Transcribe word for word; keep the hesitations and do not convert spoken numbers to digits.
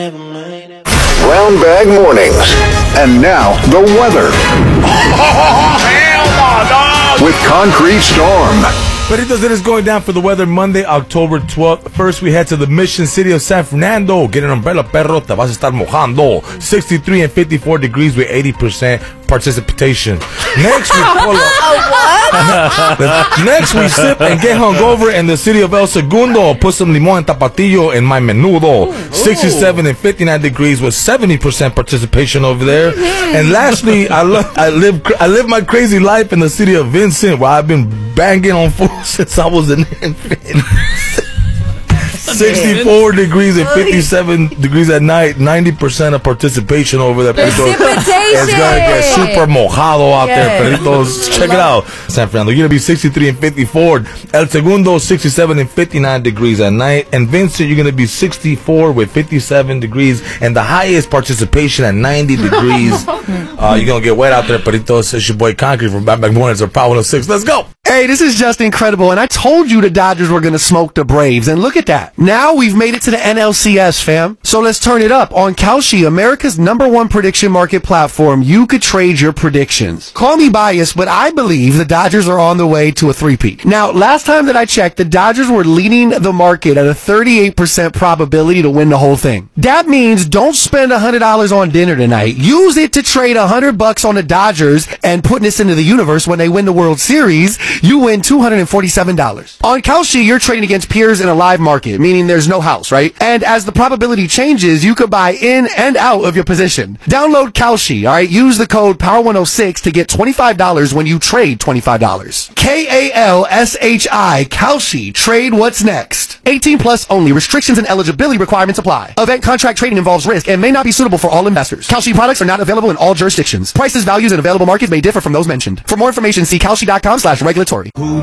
Brown Bag Mornings. And now, the weather. Hell no, dog! With Concrete Storm. Peritos, it is going down for the weather Monday, October twelfth. First, we head to the Mission City of San Fernando. Get an umbrella, perro, te vas a estar mojando. sixty-three and fifty-four degrees with eighty percent participation. Next, we pull up. Next, we sip and get hungover in the city of El Segundo. Put some limon and tapatio in my menudo. sixty-seven and fifty-nine degrees with seventy percent participation over there. And lastly, I, lo- I live I live my crazy life in the city of Vincent, where I've been banging on fools since I was an infant. sixty-four degrees and fifty-seven degrees at night. ninety percent of participation over there. Perritos. It's going to get super mojado out Yeah. there, Perritos. Check it out. San Fernando, you're going to be sixty-three and fifty-four. El Segundo, sixty-seven and fifty-nine degrees at night. And Vincent, you're going to be sixty-four with fifty-seven degrees. And the highest participation at ninety degrees. uh, you're going to get wet out there, Perritos. It's your boy Concrete from Back Back Mornings or Power one oh six. Let's go. Hey, this is just incredible, and I told you the Dodgers were going to smoke the Braves, and look at that. Now we've made it to the N L C S, fam. So let's turn it up. On Kalshi, America's number one prediction market platform, you could trade your predictions. Call me biased, but I believe the Dodgers are on the way to a three-peat. Now, last time that I checked, the Dodgers were leading the market at a thirty-eight percent probability to win the whole thing. That means don't spend one hundred dollars on dinner tonight. Use it to trade one hundred bucks on the Dodgers and put this into the universe when they win the World Series. You win two hundred forty-seven dollars. On Kalshi, you're trading against peers in a live market, meaning there's no house, right? And as the probability changes, you could buy in and out of your position. Download Kalshi, all right? Use the code Power one oh six to get twenty-five dollars when you trade twenty-five dollars. K A L S H I, Kalshi. Trade what's next. eighteen plus only. Restrictions and eligibility requirements apply. Event contract trading involves risk and may not be suitable for all investors. Kalshi products are not available in all jurisdictions. Prices, values, and available markets may differ from those mentioned. For more information, see kalshi dot com slash regulatory.